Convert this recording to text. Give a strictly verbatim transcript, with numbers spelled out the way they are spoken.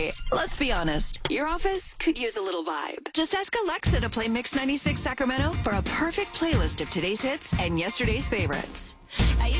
Hey, let's be honest. Your office could use a little vibe. Just ask Alexa to play Mix ninety-six Sacramento for a perfect playlist of today's hits and yesterday's favorites.